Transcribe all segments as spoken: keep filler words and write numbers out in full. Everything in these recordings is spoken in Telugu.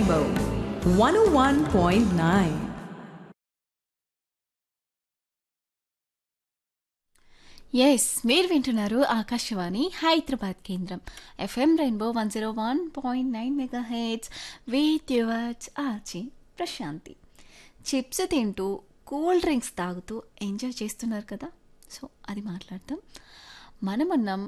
Rainbow one oh one point nine. Yes మీరు వింటున్నారు ఆకాశవాణి హైదరాబాద్ కేంద్రం FM rainbow one zero one point nine mega heads with yours ఆచి ప్రశాంతి. చిప్స్ తింటూ కూల్ డ్రింక్స్ తాగుతూ ఎంజాయ్ చేస్తున్నారు కదా, సో అది మాట్లాడతాం. మనమన్నాం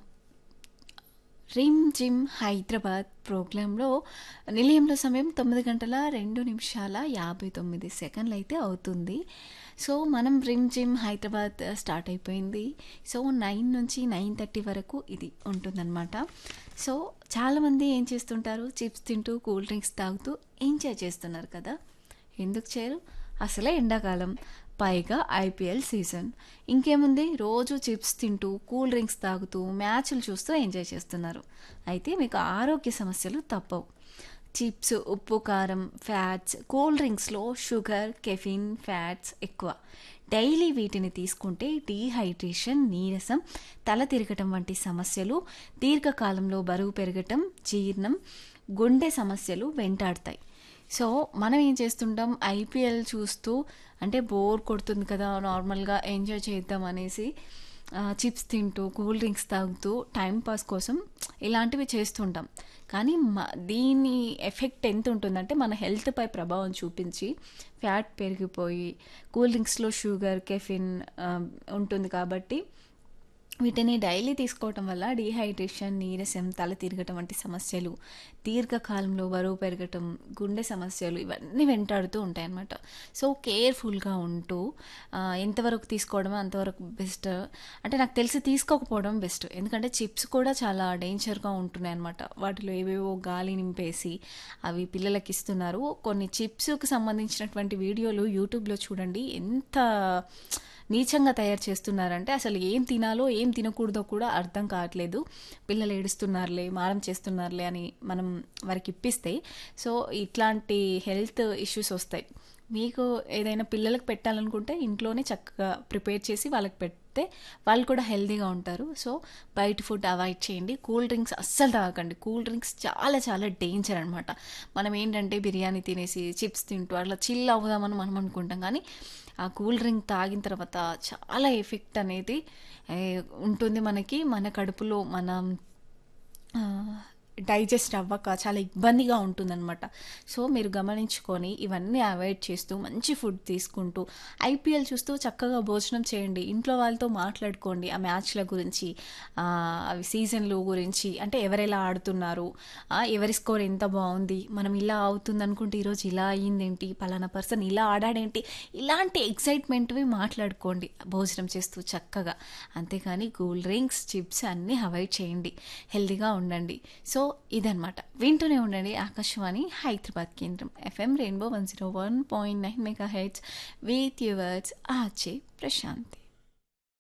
రిమ్ జిమ్ హైదరాబాద్ ప్రోగ్రాంలో నిలయంలో సమయం తొమ్మిది గంటల రెండు నిమిషాల యాభై తొమ్మిది సెకండ్లు అయితే అవుతుంది. సో మనం రిమ్ జిమ్ హైదరాబాద్ స్టార్ట్ అయిపోయింది. సో నైన్ నుంచి నైన్ థర్టీ వరకు ఇది ఉంటుందన్నమాట. సో చాలామంది ఏం చేస్తుంటారు, చిప్స్ తింటూ కూల్ డ్రింక్స్ తాగుతూ ఎంజాయ్ చేస్తున్నారు కదా. ఎందుకు చేయరు, అసలే ఎండాకాలం, పైగా ఐపీఎల్ సీజన్. ఇంకేముంది, రోజు చిప్స్ తింటూ కూల్ డ్రింక్స్ తాగుతూ మ్యాచ్లు చూస్తూ ఎంజాయ్ చేస్తున్నారు. అయితే మీకు ఆరోగ్య సమస్యలు తప్పవు. చిప్స్, ఉప్పు, కారం, fats, cool డ్రింక్స్లో sugar, caffeine, fats ఎక్కువ. డైలీ వీటిని తీసుకుంటే డీహైడ్రేషన్, నీరసం, తల తిరగటం వంటి సమస్యలు, దీర్ఘకాలంలో బరువు పెరగటం, జీర్ణం, గుండె సమస్యలు వెంటాడతాయి. సో మనం ఏం చేస్తుంటాం, ఐపీఎల్ చూస్తూ అంటే బోర్ కొడుతుంది కదా, నార్మల్గా ఎంజాయ్ చేద్దాం అనేసి చిప్స్ తింటూ కూల్ డ్రింక్స్ తాగుతూ టైంపాస్ కోసం ఇలాంటివి చేస్తుంటాం. కానీ మ దీని ఎఫెక్ట్ ఎంత ఉంటుందంటే మన హెల్త్పై ప్రభావం చూపించి ఫ్యాట్ పెరిగిపోయి కూల్ డ్రింక్స్లో షుగర్, కెఫిన్ ఉంటుంది కాబట్టి వీటిని డైలీ తీసుకోవటం వల్ల డీహైడ్రేషన్, నీరసం, తల తిరగటం వంటి సమస్యలు, దీర్ఘకాలంలో బరువు పెరగటం, గుండె సమస్యలు ఇవన్నీ వెంటాడుతూ ఉంటాయన్నమాట. సో కేర్ఫుల్గా ఉంటూ ఎంతవరకు తీసుకోవడమో అంతవరకు బెస్ట్. అంటే నాకు తెలిసి తీసుకోకపోవడం బెస్ట్, ఎందుకంటే చిప్స్ కూడా చాలా డేంజర్గా ఉంటున్నాయి అన్నమాట. వాటిలో ఏవేవో గాలి నింపేసి అవి పిల్లలకి ఇస్తున్నారు. కొన్ని చిప్స్కి సంబంధించినటువంటి వీడియోలు యూట్యూబ్లో చూడండి, ఎంత నీచంగా తయారు చేస్తున్నారంటే అసలు ఏం తినాలో ఏం తినకూడదో కూడా అర్థం కావట్లేదు. పిల్లలు ఏడుస్తున్నారులే, మారం చేస్తున్నారులే అని మనం వారికి ఇప్పిస్తే సో ఇట్లాంటి హెల్త్ ఇష్యూస్ వస్తాయి. మీకు ఏదైనా పిల్లలకు పెట్టాలనుకుంటే ఇంట్లోనే చక్కగా ప్రిపేర్ చేసి వాళ్ళకి పెడితే వాళ్ళు కూడా హెల్తీగా ఉంటారు. సో బయట ఫుడ్ అవాయిడ్ చేయండి. కూల్ డ్రింక్స్ అస్సలు తాగకండి. కూల్ డ్రింక్స్ చాలా చాలా డేంజర్ అనమాట. మనం ఏంటంటే బిర్యానీ తినేసి చిప్స్ తింటూ అట్లా చిల్ అవుదామని మనం అనుకుంటాం, కానీ ఆ కూల్ డ్రింక్ తాగిన తర్వాత చాలా ఎఫెక్ట్ అనేది ఉంటుంది మనకి. మన కడుపులో మన డైజెస్ట్ అవ్వక చాలా ఇబ్బందిగా ఉంటుందన్నమాట. సో మీరు గమనించుకొని ఇవన్నీ అవాయిడ్ చేస్తూ మంచి ఫుడ్ తీసుకుంటూ ఐపీఎల్ చూస్తూ చక్కగా భోజనం చేయండి. ఇంట్లో వాళ్ళతో మాట్లాడుకోండి ఆ మ్యాచ్ల గురించి, అవి సీజన్లు గురించి, అంటే ఎవరెలా ఆడుతున్నారు, ఎవరి స్కోర్ ఎంత బాగుంది, మనం ఇలా అవుతుంది అనుకుంటే ఈరోజు ఇలా అయ్యిందేంటి, పలానా పర్సన్ ఇలా ఆడాడేంటి, ఇలాంటి ఎక్సైట్మెంట్వి మాట్లాడుకోండి భోజనం చేస్తూ చక్కగా. అంతేకాని కూల్ డ్రింక్స్, చిప్స్ అన్నీ అవాయిడ్ చేయండి. హెల్తీగా ఉండండి. సో ఇదనమాట. వింటూనే ఉండండి ఆకాశవాణి హైదరాబాద్ కేంద్రం FM rainbow one zero one point nine mega heads with yours RJ Prashanti.